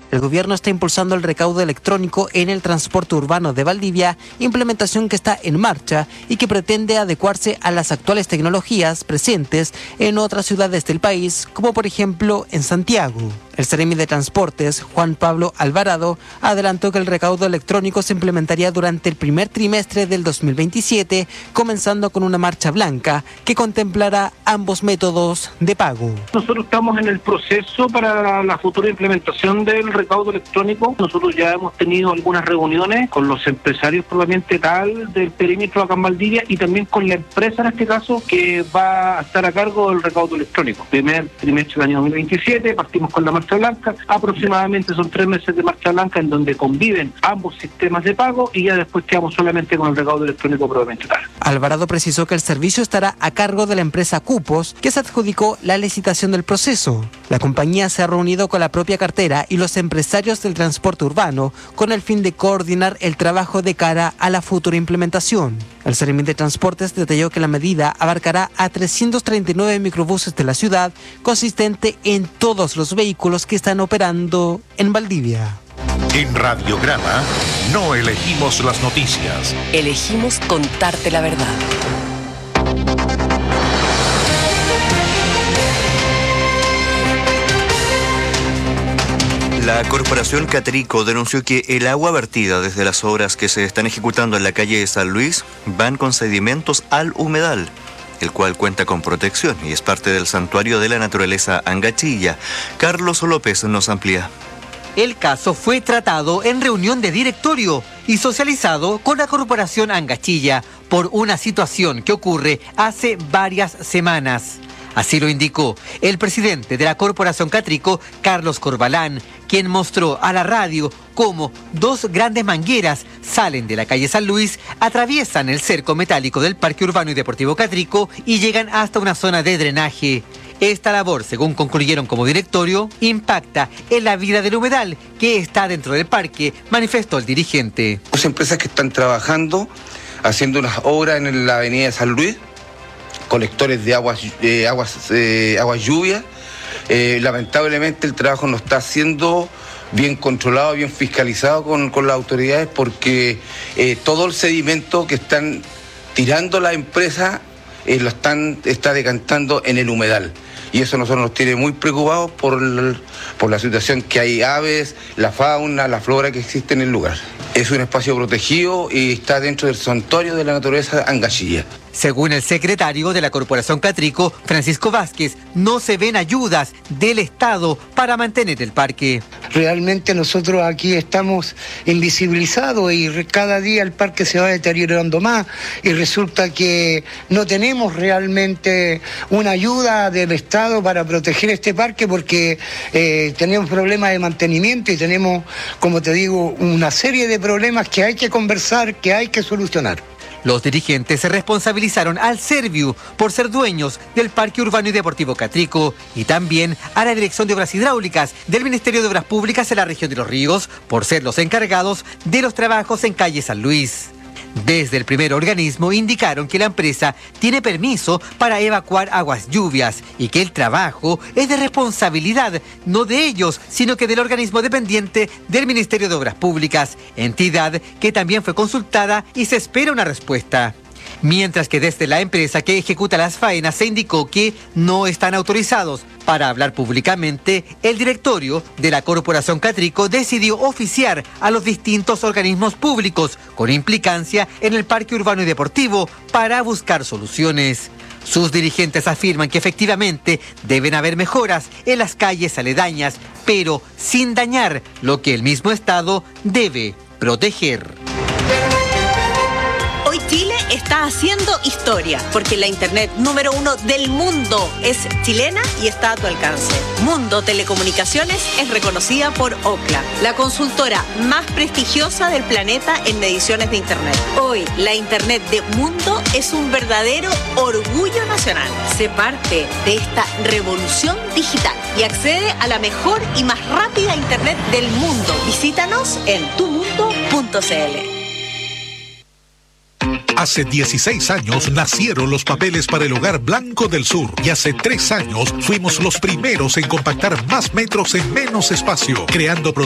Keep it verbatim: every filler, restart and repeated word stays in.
El gobierno está impulsando el recaudo electrónico en el transporte urbano de Valdivia, implementación que está en marcha y que pretende adecuarse a las actuales tecnologías presentes en otras ciudades del país, como por ejemplo en Santiago. El Seremi de Transportes, Juan Pablo Alvarado, adelantó que el recaudo electrónico se implementaría durante el primer trimestre del dos mil veintisiete, comenzando con una marcha blanca que contemplará ambos métodos de pago. Nosotros estamos en el proceso para la futura implementación del recaudo electrónico. Nosotros ya hemos tenido algunas reuniones con los empresarios probablemente tal del perímetro acá en Valdivia y también con la empresa en este caso que va a estar a cargo del recaudo electrónico. Primer trimestre del año dos mil veintisiete, partimos con la marcha blanca, aproximadamente son tres meses de marcha blanca en donde conviven ambos sistemas de pago y ya después quedamos solamente con el recaudo electrónico probablemente tal. Alvarado precisó que el servicio estará a cargo de la empresa Cupos, que se adjudicó la licitación del proceso. La compañía se ha reunido con la propia cartera y los empresarios del transporte urbano con el fin de coordinar el trabajo de cara a la futura implementación. El Seremi de Transportes detalló que la medida abarcará a trescientos treinta y nueve microbuses de la ciudad, consistente en todos los vehículos que están operando en Valdivia. En Radiograma no elegimos las noticias. Elegimos contarte la verdad. La Corporación Catrico denunció que el agua vertida desde las obras que se están ejecutando en la calle de San Luis van con sedimentos al humedal, el cual cuenta con protección y es parte del Santuario de la Naturaleza Angachilla. Carlos López nos amplía. El caso fue tratado en reunión de directorio y socializado con la Corporación Angachilla por una situación que ocurre hace varias semanas. Así lo indicó el presidente de la Corporación Catrico, Carlos Corbalán, quien mostró a la radio cómo dos grandes mangueras salen de la calle San Luis, atraviesan el cerco metálico del Parque Urbano y Deportivo Catrico y llegan hasta una zona de drenaje. Esta labor, según concluyeron como directorio, impacta en la vida del humedal que está dentro del parque, manifestó el dirigente. Dos empresas que están trabajando, haciendo unas obras en la avenida de San Luis, colectores de aguas, eh, aguas, eh, aguas lluvias. Eh, lamentablemente el trabajo no está siendo bien controlado, bien fiscalizado con, con las autoridades porque eh, todo el sedimento que están tirando la empresa eh, lo están está decantando en el humedal. Y eso a nosotros nos tiene muy preocupados por, el, por la situación que hay aves, la fauna, la flora que existe en el lugar. Es un espacio protegido y está dentro del santuario de la naturaleza Angachilla. Según el secretario de la Corporación Catrico, Francisco Vázquez, no se ven ayudas del Estado para mantener el parque. Realmente nosotros aquí estamos invisibilizados y cada día el parque se va deteriorando más y resulta que no tenemos realmente una ayuda del Estado para proteger este parque porque eh, tenemos problemas de mantenimiento y tenemos, como te digo, una serie de problemas que hay que conversar, que hay que solucionar. Los dirigentes se responsabilizaron al Serviu por ser dueños del Parque Urbano y Deportivo Catrico y también a la Dirección de Obras Hidráulicas del Ministerio de Obras Públicas en la región de Los Ríos por ser los encargados de los trabajos en calle San Luis. Desde el primer organismo indicaron que la empresa tiene permiso para evacuar aguas lluvias y que el trabajo es de responsabilidad no de ellos, sino que del organismo dependiente del Ministerio de Obras Públicas, entidad que también fue consultada y se espera una respuesta. Mientras que desde la empresa que ejecuta las faenas se indicó que no están autorizados para hablar públicamente, el directorio de la Corporación Catrico decidió oficiar a los distintos organismos públicos con implicancia en el Parque Urbano y Deportivo para buscar soluciones. Sus dirigentes afirman que efectivamente deben haber mejoras en las calles aledañas, pero sin dañar lo que el mismo Estado debe proteger. Hoy Chile está haciendo historia, porque la internet número uno del mundo es chilena y está a tu alcance. Mundo Telecomunicaciones es reconocida por Ookla, la consultora más prestigiosa del planeta en mediciones de internet. Hoy, la internet de Mundo es un verdadero orgullo nacional. Sé parte de esta revolución digital y accede a la mejor y más rápida internet del mundo. Visítanos en tu mundo punto c l. Hace dieciséis años nacieron los papeles para el Hogar Blanco del Sur y hace tres años fuimos los primeros en compactar más metros en menos espacio, creando